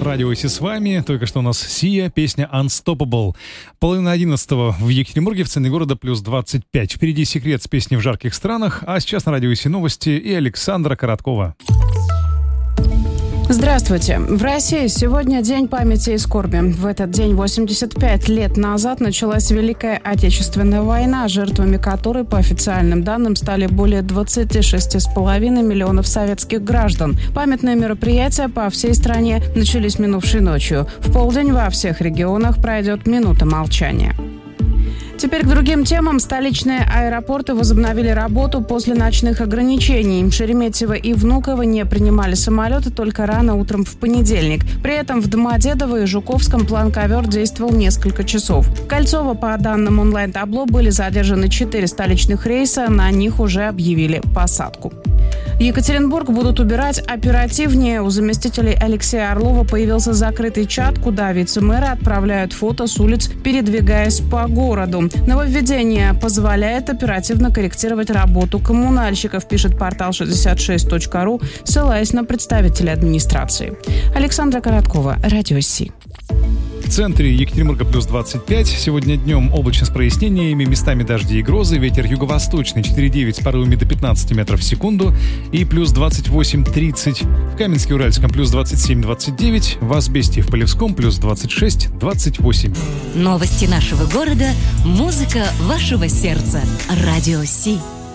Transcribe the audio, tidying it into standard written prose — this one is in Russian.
Радио Си с вами. Только что у нас Сия, песня Unstoppable. 10:30 в Екатеринбурге, в центре города, плюс 25. Впереди секрет с песней в жарких странах. А сейчас на Радио Си новости и Александра Короткова. Здравствуйте. В России сегодня День памяти и скорби. В этот день 85 лет назад началась Великая Отечественная война, жертвами которой, по официальным данным, стали более 26,5 миллионов советских граждан. Памятные мероприятия по всей стране начались минувшей ночью. В полдень во всех регионах пройдет минута молчания. Теперь к другим темам. Столичные аэропорты возобновили работу после ночных ограничений. Шереметьево и Внуково не принимали самолеты только рано утром в понедельник. При этом в Домодедово и Жуковском план-ковер действовал несколько часов. В Кольцово, по данным онлайн-табло, были задержаны 4 столичных рейса. На них уже объявили посадку. Екатеринбург будут убирать оперативнее. У заместителей Алексея Орлова появился закрытый чат, куда вице-мэры отправляют фото с улиц, передвигаясь по городу. Нововведение позволяет оперативно корректировать работу коммунальщиков, пишет портал 66.ru, ссылаясь на представителей администрации. Александра Короткова, Радио Си. В центре Екатеринбурга плюс 25. Сегодня днем облачно с прояснениями, местами дожди и грозы. Ветер юго-восточный 4,9 с порывами до 15 метров в секунду. И плюс 28-30. В Каменске-Уральском плюс 27-29. В Асбесте и в Полевском плюс 26-28. Новости нашего города. Музыка вашего сердца. Радио Си.